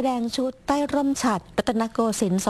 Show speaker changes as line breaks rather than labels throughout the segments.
ดงชุดใต้ร่มฉัตรรัตนโกสินทร์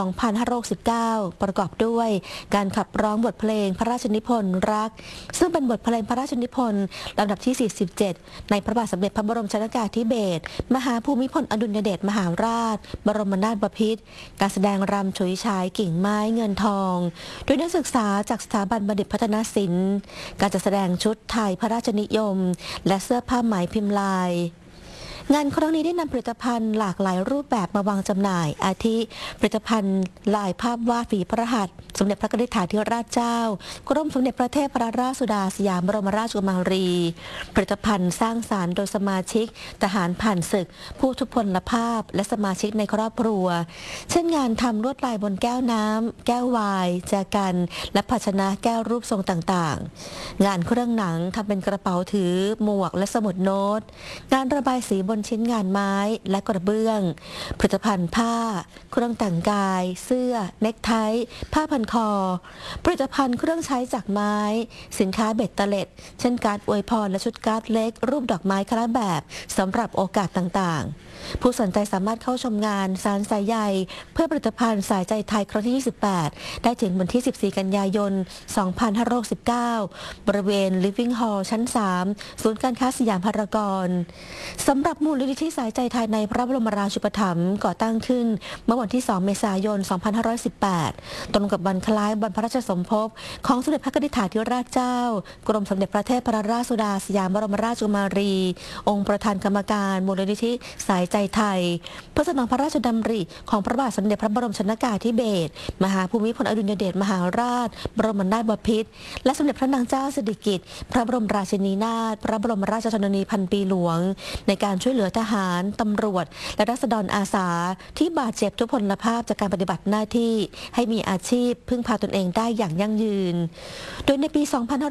2569 ประกอบด้วยการขับร้องบทเพลงพระราชนิพนธ์รักซึ่งเป็นบทเพลงพระราชนิพนธ์ลำดับที่ 47 ในพระบาทสมเด็จพระบรมชนกาธิเบศรมหาภูมิพลอดุลยเดชมหาราชบรมนาถบพิตรการแสดงรำฉุยฉายกิ่งไม้เงินทองโดยนักศึกษาจากสถาบันบัณฑิตพัฒนศิลป์การจัดแสดงชุดไทยพระราชนิยมและเสื้อผ้าไหมพิมพ์ลายงานครั้งนี้ได้นำผลิตภัณฑ์หลากหลายรูปแบบมาวางจำหน่ายอาทิผลิตภัณฑ์ลายภาพวาดฝีพระหัตถ์สมเด็จพระนิธิถาธิราชเจ้ากรมสมเด็จพระเทพรัตนราชสุดาสยามบรมราชกุมารีผลิตภัณฑ์สร้างสรรค์โดยสมาชิกทหารผ่านศึกผู้ทุพพลภาพและสมาชิกในครอบครัวเช่นงานทำลวดลายบนแก้วน้ำแก้วไวน์แจกันและภาชนะแก้วรูปทรงต่างๆงานเครื่องหนังทำเป็นกระเป๋าถือหมวกและสมุดโน้ตงานระบายสีบนชิ้นงานไม้และกระเบื้องผลิตภัณฑ์ผ้าเครื่องแต่งกายเสื้อเนคไทผ้าพันคอผลิตภัณฑ์เครื่องใช้จากไม้สินค้าเบ็ดเตล็ดเช่นการ์ดอวยพรและชุดการ์ดเล็กรูปดอกไม้คละแบบสำหรับโอกาสต่างๆผู้สนใจสามารถเข้าชมงานสารสายใยเพื่อผลิตภัณฑ์สายใจไทยครั้งที่ 28 ได้ถึงวันที่ 14 กันยายน 2569 บริเวณ Living Hall ชั้น 3 ศูนย์การค้าสยามพารากอนสำหรับมูลนิธิสายใจไทยในพระบรมราชูปถัมภ์ก่อตั้งขึ้นเมื่อวันที่ 2 เมษายน 2518 ตรงกับวันคล้ายวันพระราชสมภพของสมเด็จพระนิธิถาธิราชเจ้ากรมสมเด็จพระเทพรัตนราชสุดาสยามบรมราชกุมารีองค์ประธานกรรมการมูลนิธิสายใจไทยเพื่อสนองพระราชดำริของพระบาทสมเด็จพระบรมชนกาธิเบศรมหาภูมิพลอดุลยเดชมหาราชบรมนาถบพิตรและสมเด็จพระนางเจ้าสิริกิติ์พระบรมราชินีนาถพระบรมราชชนนีพันปีหลวงในการช่วยเหลือทหารตำรวจและราษฎรอาสาที่บาดเจ็บทุพพลภาพจากการปฏิบัติหน้าที่ให้มีอาชีพพึ่งพาตนเองได้อย่างยั่งยืนโดยในปี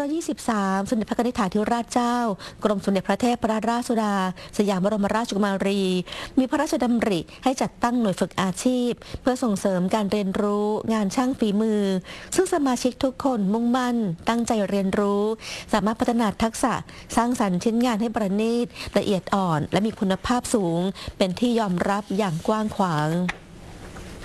2523 สมเด็จพระนิธิถาธิราชเจ้ากรมสมเด็จพระเทพรัตนราชสุดาสยามบรมราชกุมารีมีพระราชดำริให้จัดตั้งหน่วยฝึกอาชีพเพื่อส่งเสริมการเรียนรู้งานช่างฝีมือซึ่งสมาชิกทุกคนมุ่งมั่นตั้งใจเรียนรู้สามารถพัฒนาทักษะสร้างสรรค์ชิ้นงานให้ประณีตละเอียดอ่อนและมีคุณภาพสูงเป็นที่ยอมรับอย่างกว้างขวาง